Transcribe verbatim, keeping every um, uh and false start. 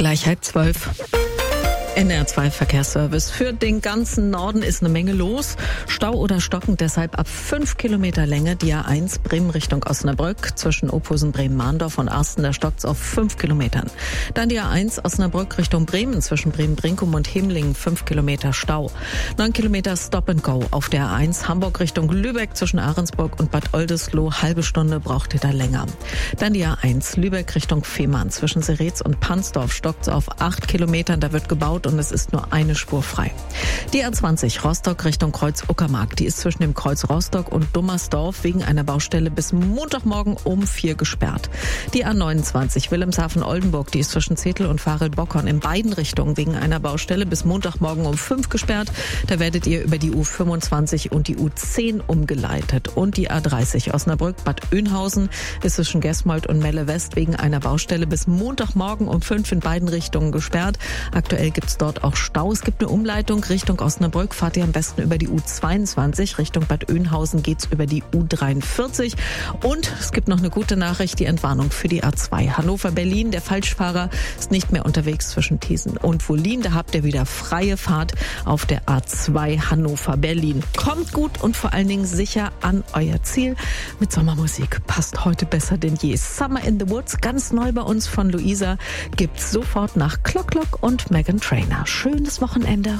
Gleich halb zwölf. N R zwei Verkehrsservice. Für den ganzen Norden ist eine Menge los. Stau oder stockend, deshalb ab fünf Kilometer Länge die A eins Bremen Richtung Osnabrück. Zwischen Ophusen, Bremen-Mahndorf und Arsten, da stockt's auf fünf Kilometern. Dann die A eins Osnabrück Richtung Bremen. Zwischen Bremen-Brinkum und Hemlingen fünf Kilometer Stau. neun Kilometer Stop and Go auf der A eins Hamburg Richtung Lübeck. Zwischen Ahrensburg und Bad Oldesloe halbe Stunde braucht ihr da länger. Dann die A eins Lübeck Richtung Fehmarn. Zwischen Seretz und Pansdorf stockt's auf acht Kilometern. Da wird gebaut und es ist nur eine Spur frei. Die A zwanzig Rostock Richtung Kreuz-Uckermark, die ist zwischen dem Kreuz Rostock und Dummersdorf wegen einer Baustelle bis Montagmorgen um vier gesperrt. Die A neunundzwanzig Wilhelmshaven-Oldenburg, die ist zwischen Zetel und Varel-Bockern in beiden Richtungen wegen einer Baustelle bis Montagmorgen um fünf gesperrt. Da werdet ihr über die U fünfundzwanzig und die U zehn umgeleitet. Und die A dreißig Osnabrück-Bad Oeynhausen ist zwischen Gesmold und Melle West wegen einer Baustelle bis Montagmorgen um fünf in beiden Richtungen gesperrt. Aktuell gibt es dort auch Stau. Es gibt eine Umleitung Richtung Osnabrück. Fahrt ihr am besten über die U zweiundzwanzig. Richtung Bad Oeynhausen geht's über die U dreiundvierzig. Und es gibt noch eine gute Nachricht, die Entwarnung für die A zwei Hannover-Berlin. Der Falschfahrer ist nicht mehr unterwegs zwischen Thesen und Wollin. Da habt ihr wieder freie Fahrt auf der A zwei Hannover-Berlin. Kommt gut und vor allen Dingen sicher an euer Ziel. Mit Sommermusik passt heute besser denn je. Summer in the Woods, ganz neu bei uns von Luisa, gibt's sofort nach Clock Clock und Meghan Trainor. Schönes Wochenende.